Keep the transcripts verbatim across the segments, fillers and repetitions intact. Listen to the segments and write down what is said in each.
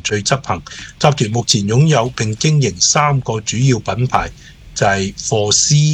序執行。集團目前擁有並經營三個主要品牌，就係 Four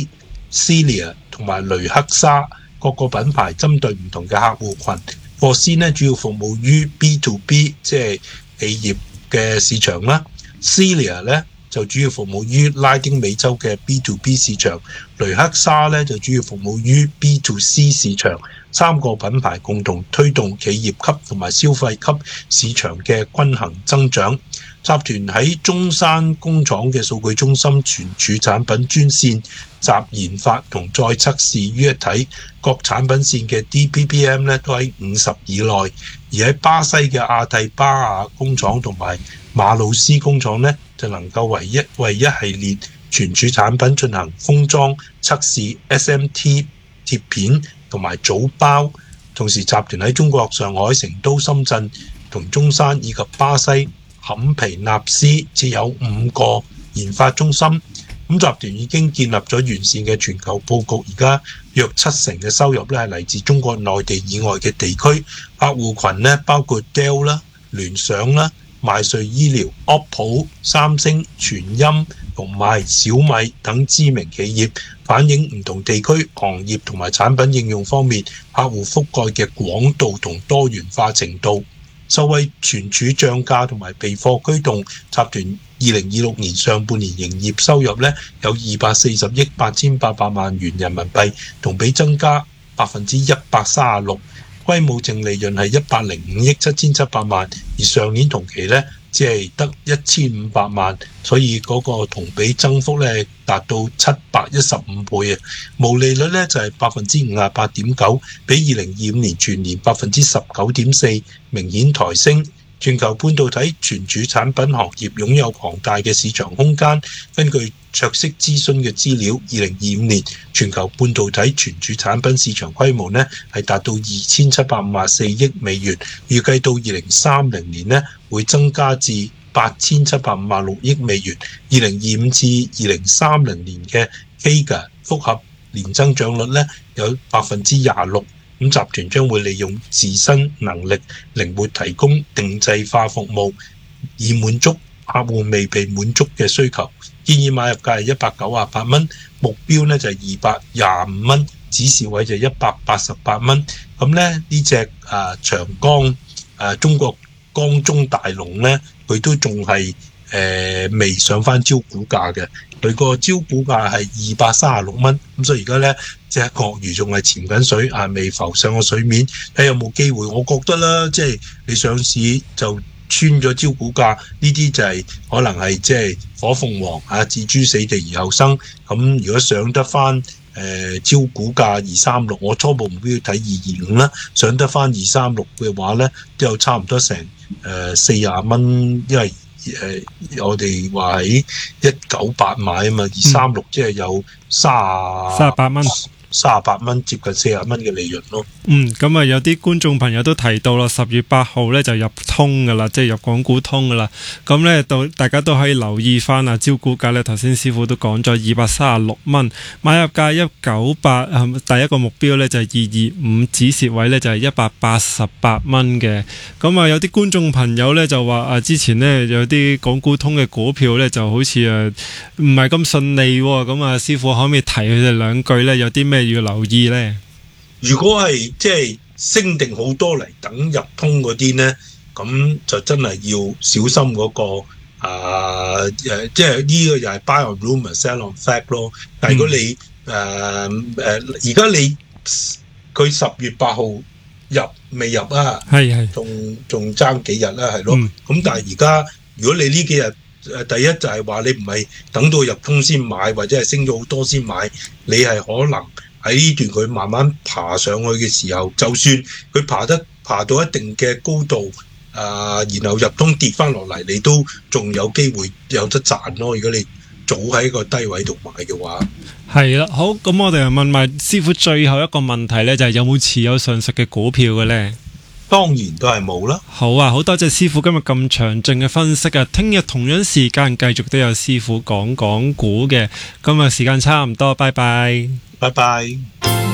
C、Celia 同埋雷克莎。各個品牌針對唔同嘅客戶群。Four C 呢主要服務於 B to B， 即係企業嘅市場啦。Celia 呢就主要服務於拉丁美洲嘅 B to B 市場。雷克莎呢就主要服務於 B to C 市場。三個品牌共同推動企業級同埋消費級市場嘅均衡增長。集團喺中山工廠嘅數據中心存儲產品專線集研發同再測試於一體，各產品線嘅 D P P M 咧都喺五十以內。而喺巴西嘅亞蒂巴亞工廠同埋馬魯斯工廠咧，就能夠為一為一系列存儲產品進行封裝測試 S M T 貼片同埋組包。同時集團喺中國上海、成都、深圳同中山以及巴西坎皮納斯設有五個研發中心。咁集團已經建立咗完善嘅全球佈局，而家約七成嘅收入咧係嚟自中國內地以外嘅地區。客戶群咧包括 Dell 啦、聯想啦、邁瑞醫療、O P P O、三星、全音同埋小米等知名企業，反映唔同地區、行業同埋產品應用方面客戶覆蓋嘅廣度同多元化程度。受惠存儲漲價同埋備貨驅動，集團二零二六年上半年營業收入咧有二百四十億八千八百萬元人民幣，同比增加百分之一百三十六。規模淨利潤係一百零五億七千七百萬，而上年同期咧只係得一千五百萬，所以嗰個同比增幅咧達到七百一十五倍啊！毛利率咧就係百分之五十八點九，比二零二五年全年百分之十九點四明顯抬升。全球半導體存儲產品行業擁有龐大嘅市場空間。根據卓識諮詢嘅資料，二零二五年全球半導體存儲產品市場規模呢係達到二千七百五十四億美元，預計到二零三零年呢會增加至八千七百五十六億美元。二零二五至二零三零年嘅 C A G R 複合年增長率呢有百分之廿六。咁集團將會利用自身能力，靈活提供定制化服務，以滿足客戶未被滿足嘅需求。建議買入價係一百九十八蚊，目標呢就係二百廿五蚊，指示位就係一百八十八蚊。咁咧呢隻啊長江啊中國江中大龍呢，佢都仲係誒未上翻招股價嘅，佢個招股價係二百三十六蚊。咁所以而家呢隻鱷魚仲係潛緊水啊，未浮上個水面，睇有冇機會。我覺得啦，即係你上市就穿咗招股價，呢啲就係可能係即係火鳳凰啊，置諸死地而後生。咁如果上得翻誒招股價二三六，我初步目標要睇二二五啦。上得翻二三六嘅話呢，都有差唔多成誒四十蚊，因為誒、呃、我哋話喺一九八買啊嘛，二三六即係有三三十八蚊。 三十八蚊，接近四十蚊嘅利潤咯。 嗯，咁啊有啲觀眾朋友都提到啦，十月八號咧就入通噶啦，即係入港股通噶啦。咁咧到大家都可以留意翻啊，招股價咧頭先師傅都講咗二百三十六蚊，買入價一九八，第一個目標咧就係二二五，止蝕位咧就係一百八十八蚊嘅。咁啊有啲觀眾朋友咧就話啊，之前咧有啲港股通嘅股票咧就好似啊唔係咁順利喎。咁啊師傅可唔可以提佢哋兩句咧？有啲咩要留意呢？ 如果係即係升定好多嚟等入通嗰啲呢，咁就真係要小心嗰、那個啊誒，即係呢個又係 buy on rumor sell on fact 咯。但係如果你誒誒而家你佢十月八號入未入啊？係係，仲仲爭幾日啦，係咯。咁、嗯、但係而家如果你呢幾日誒第一就係話你唔係等到入通先買，或者係升咗好多先買，你係可能喺呢段佢慢慢爬上去嘅時候，就算佢爬得爬到一定嘅高度，啊、呃，然後入通跌翻落嚟，你都仲有機會有得賺咯。如果你早喺個低位度買嘅話，係啦。好，咁我哋又問埋師傅最後一個問題呢，就係、是、有冇持有上述嘅股票嘅呢？當然都係冇啦。好啊，好多謝師傅今日咁詳盡嘅分析啊！聽日同樣時間繼續都有師傅講講股嘅。今日時間差唔多，拜拜，拜拜。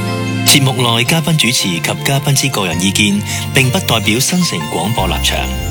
節目內嘉賓主持及嘉賓之個人意見，並不代表新城廣播立場。